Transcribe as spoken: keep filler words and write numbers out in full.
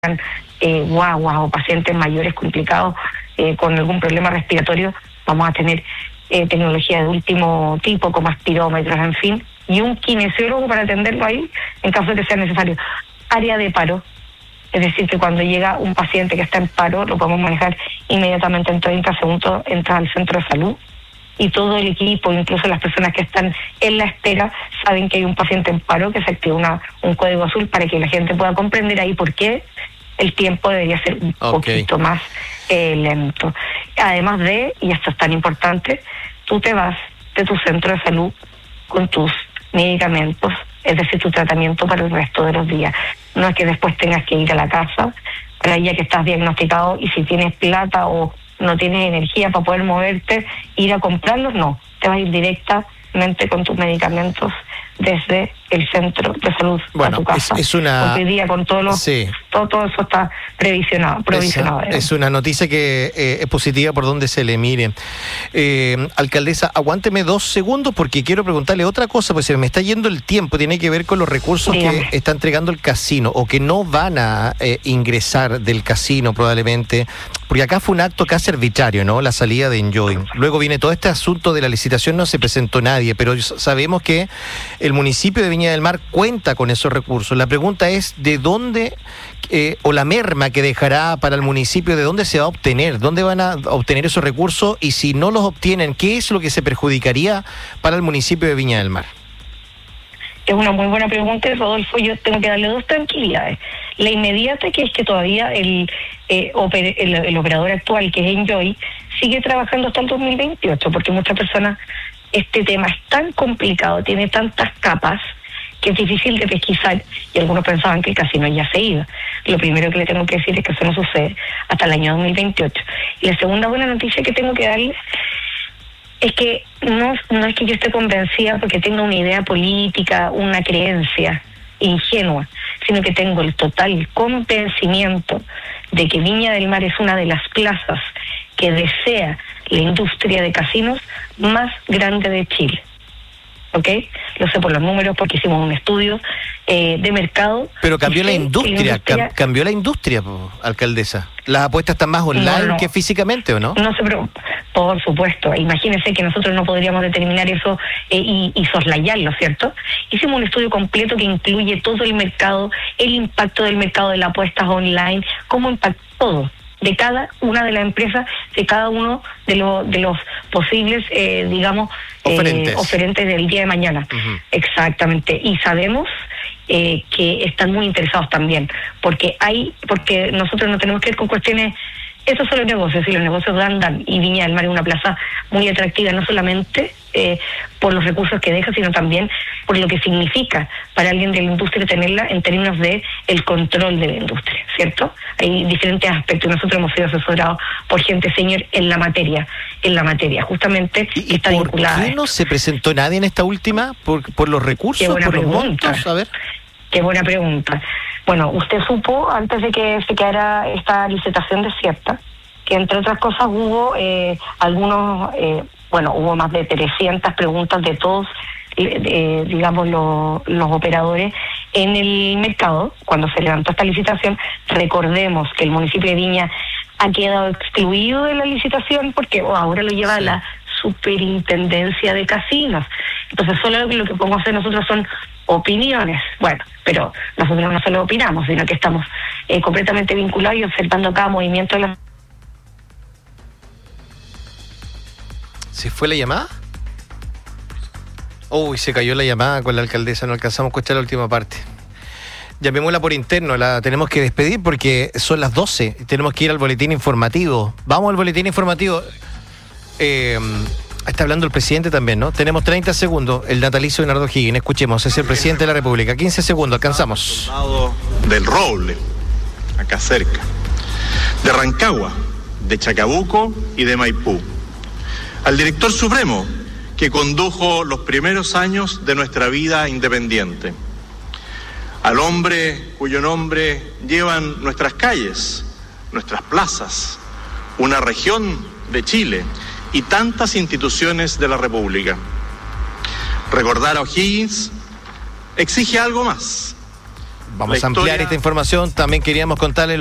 eh, guaguas o pacientes mayores complicados eh, con algún problema respiratorio, vamos a tener eh, tecnología de último tipo como aspirómetros, en fin, y un kinesiólogo para atenderlo ahí en caso de que sea necesario. Área de paro, es decir, que cuando llega un paciente que está en paro lo podemos manejar inmediatamente en treinta segundos, entra al centro de salud y todo el equipo, incluso las personas que están en la espera, saben que hay un paciente en paro, que se activa una, un código azul para que la gente pueda comprender ahí por qué el tiempo debería ser un okay. poquito más eh, lento. Además de, y esto es tan importante, tú te vas de tu centro de salud con tus medicamentos, es decir, tu tratamiento para el resto de los días. No es que después tengas que ir a la casa, para ya que estás diagnosticado y si tienes plata o no tienes energía para poder moverte, ir a comprarlos, no. Te vas a ir directamente con tus medicamentos desde el centro de salud bueno, a tu casa. Es, es una... Porque hoy día con todos los... Sí. Todo, todo eso está previsionado. provisionado Esa, es una noticia que eh, es positiva por donde se le mire. Eh, alcaldesa, aguánteme dos segundos porque quiero preguntarle otra cosa, porque se me está yendo el tiempo. Tiene que ver con los recursos Dígame. que está entregando el casino o que no van a eh, ingresar del casino probablemente. Porque acá fue un acto casi arbitrario, ¿no? La salida de Enjoy. Luego viene todo este asunto de la licitación, no se presentó nadie, pero sabemos que el municipio de Viña del Mar cuenta con esos recursos. La pregunta es, ¿de dónde, eh, o la merma que dejará para el municipio, de dónde se va a obtener? ¿Dónde van a obtener esos recursos? Y si no los obtienen, ¿qué es lo que se perjudicaría para el municipio de Viña del Mar? Es una muy buena pregunta, Rodolfo. Yo tengo que darle dos tranquilidades. La inmediata, que es que todavía el, eh, oper, el, el operador actual, que es Enjoy, sigue trabajando hasta el dos mil veintiocho, porque muchas personas, este tema es tan complicado, tiene tantas capas, que es difícil de pesquisar, y algunos pensaban que el casino ya se iba. Lo primero que le tengo que decir es que eso no sucede hasta el año dos mil veintiocho. Y la segunda buena noticia que tengo que darles es que no, no es que yo esté convencida porque tenga una idea política, una creencia ingenua, sino que tengo el total convencimiento de que Viña del Mar es una de las plazas que desea la industria de casinos más grande de Chile. ¿Ok? Lo sé por los números, porque hicimos un estudio eh, de mercado. Pero cambió la industria, la industria, cam, cambió la industria, alcaldesa. ¿Las apuestas están más online no, no, que físicamente o no? No se preocupe, por supuesto. Imagínense que nosotros no podríamos determinar eso eh, y, y soslayarlo, ¿cierto? Hicimos un estudio completo que incluye todo el mercado, el impacto del mercado de las apuestas online, cómo impacta todo, de cada una de las empresas, de cada uno de los de los posibles, eh, digamos, oferentes. Eh, oferentes del día de mañana. Uh-huh. Exactamente. Y sabemos eh, que están muy interesados también, porque hay, porque nosotros no tenemos que ir con cuestiones. Esos son los negocios, y los negocios andan, y Viña del Mar es una plaza muy atractiva, no solamente eh, por los recursos que deja, sino también por lo que significa para alguien de la industria tenerla en términos de el control de la industria, ¿cierto? Hay diferentes aspectos. Nosotros hemos sido asesorados por gente senior en la materia, en la materia, justamente ¿Y, está y por vinculada. qué no se presentó nadie en esta última? ¿Por, por los recursos? Qué buena ¿Por pregunta. los montos? A ver. Qué buena pregunta. Bueno, usted supo, antes de que se quedara esta licitación desierta, que entre otras cosas hubo eh, algunos, eh, bueno, hubo más de trescientas preguntas de todos, eh, digamos, lo, los operadores en el mercado. Cuando se levantó esta licitación, recordemos que el municipio de Viña ha quedado excluido de la licitación porque oh, ahora lo lleva sí. la superintendencia de casinos. Entonces, solo lo que podemos hacer nosotros son opiniones. Bueno, pero nosotros no solo opinamos, sino que estamos eh, completamente vinculados y observando cada movimiento de la... ¿Se fue la llamada? Uy, se cayó la llamada con la alcaldesa, no alcanzamos a escuchar la última parte. Llamémosla por interno, la tenemos que despedir porque son las doce, tenemos que ir al boletín informativo. Vamos al boletín informativo. Eh, está hablando el presidente también, ¿no? Tenemos treinta segundos, el natalicio de Bernardo O'Higgins, escuchemos, es el presidente de la República. quince segundos, alcanzamos. Del Roble, acá cerca, de Rancagua, de Chacabuco y de Maipú. Al director supremo, que condujo los primeros años de nuestra vida independiente. Al hombre cuyo nombre llevan nuestras calles, nuestras plazas, una región de Chile y tantas instituciones de la República. Recordar a O'Higgins exige algo más. Vamos la a ampliar historia... esta información. También queríamos contarle